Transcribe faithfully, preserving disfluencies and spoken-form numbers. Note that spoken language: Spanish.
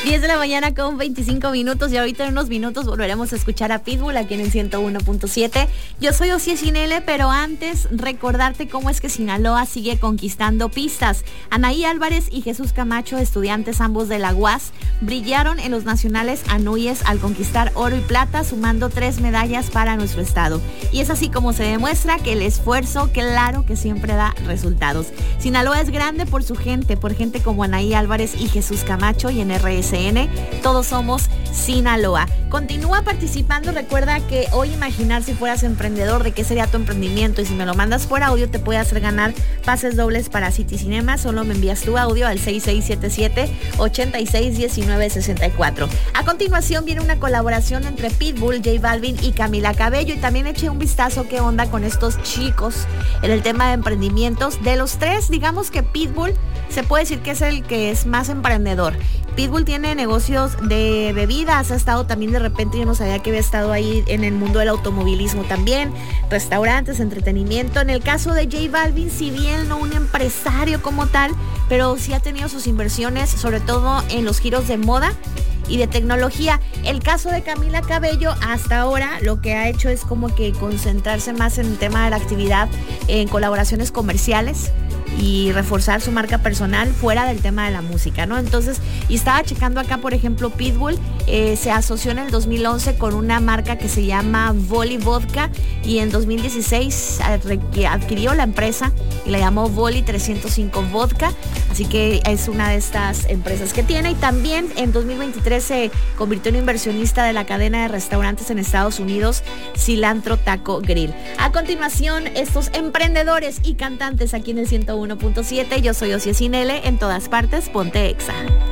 diez de la mañana con veinticinco minutos y ahorita en unos minutos volveremos a escuchar a Pitbull aquí en el ciento uno punto siete. Yo soy Osiel Sinele, pero antes recordarte cómo es que Sinaloa sigue conquistando pistas. Anaí Álvarez y Jesús Camacho, estudiantes ambos de la U A S, brillaron en los nacionales Anuyes al conquistar oro y plata, sumando tres medallas para nuestro estado. Y es así como se demuestra que el esfuerzo, claro que siempre da resultados. Sinaloa es grande por su gente, por gente como Anaí Álvarez y Jesús Camacho, y en R S N todos somos Sinaloa. Continúa participando. Recuerda que hoy imaginar si fueras emprendedor, de qué sería tu emprendimiento, y si me lo mandas por audio te puede hacer ganar pases dobles para City Cinema. Solo me envías tu audio al seis seis siete siete, ocho seis uno nueve seis cuatro. A continuación viene una colaboración entre Pitbull, J Balvin y Camila Cabello, y también eché un vistazo qué onda con estos chicos en el tema de emprendimientos. De los tres, digamos que Pitbull se puede decir que es el que es más emprendedor. Pitbull tiene negocios de bebidas, ha estado también de repente, yo no sabía que había estado ahí en el mundo del automovilismo también, restaurantes, entretenimiento. En el caso de J Balvin, si bien no un empresario como tal, pero sí ha tenido sus inversiones, sobre todo en los giros de moda y de tecnología. El caso de Camila Cabello, hasta ahora lo que ha hecho es como que concentrarse más en el tema de la actividad en colaboraciones comerciales y reforzar su marca personal fuera del tema de la música, ¿no? Entonces, y estaba checando acá, por ejemplo, Pitbull eh, se asoció en el dos mil once con una marca que se llama Voli Vodka, y en dos mil dieciséis adquirió la empresa y la llamó Voli trescientos cinco Vodka, así que es una de estas empresas que tiene. Y también en dos mil veintitrés se convirtió en inversionista de la cadena de restaurantes en Estados Unidos, Cilantro Taco Grill. A continuación, estos emprendedores y cantantes aquí en el ciento uno punto siete. Yo soy Osiel Sinele, en todas partes, ponte Exa.